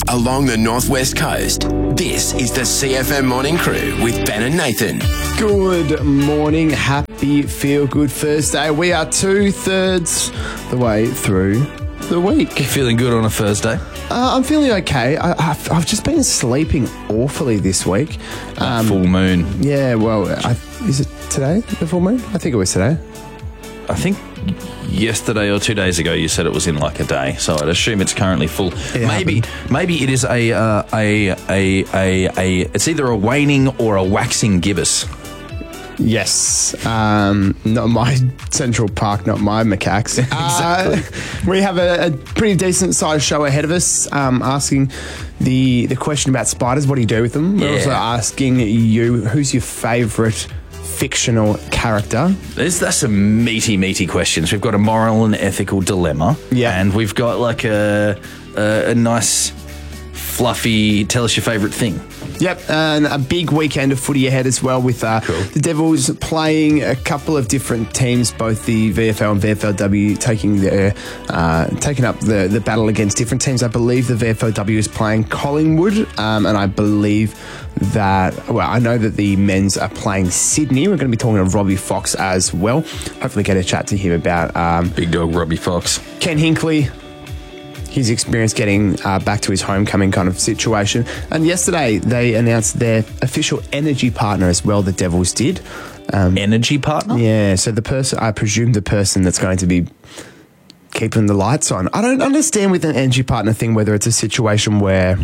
along the northwest coast. This is the CFM Morning Crew with Ben and Nathan. Good morning. Happy Feel Good Thursday. We are 2/3 the way through the week. You feeling good on a Thursday? I'm feeling okay. I've just been sleeping awfully this week. Full moon. Yeah, well, is it today, the full moon? I think it was today. I think yesterday or 2 days ago you said it was in like a day, so I'd assume it's currently full. Maybe it is it's either a waning or a waxing gibbous. Yes. Not my Central Park, not my macaques. Exactly. We have a pretty decent sized show ahead of us, asking the question about spiders. What do you do with them? We're also asking you, who's your favourite fictional character? That's some meaty questions. We've got a moral and ethical dilemma. Yeah. And we've got like a nice fluffy tell us your favourite thing. Yep, and a big weekend of footy ahead as well with the Devils playing a couple of different teams, both the VFL and VFLW taking up the battle against different teams. I believe the VFLW is playing Collingwood, and I believe I know that the men's are playing Sydney. We're going to be talking to Robbie Fox as well. Hopefully get a chat to him about Big dog Robbie Fox. Ken Hinkley, his experience getting back to his homecoming kind of situation. And yesterday they announced their official energy partner as well, the Devils did. Energy partner? Yeah, so I presume the person that's going to be keeping the lights on. I don't understand with an energy partner thing whether it's a situation where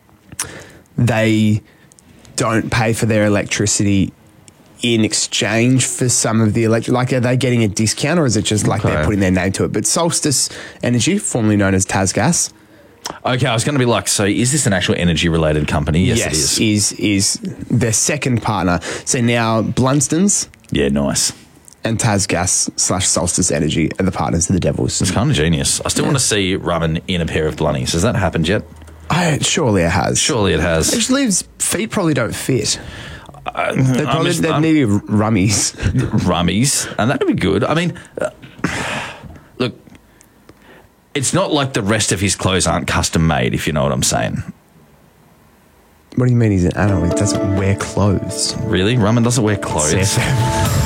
they don't pay for their electricity in exchange for some of the electric, like are they getting a discount or is it just like they're putting their name to it? But Solstice Energy, formerly known as TasGas. Okay, I was going to be like, so is this an actual energy related company? Yes, it is their second partner. So now Blunstons. Yeah, nice. And TasGas / Solstice Energy are the partners of the Devils. It's kind of genius. I still want to see Raman in a pair of blunnies. Has that happened yet? Surely it has. Surely it has. Actually, his feet probably don't fit. They'd need rummies. Rummies, and that'd be good. I mean, look, it's not like the rest of his clothes aren't custom made, if you know what I'm saying. What do you mean he's an animal? He doesn't wear clothes. Really? Raman doesn't wear clothes?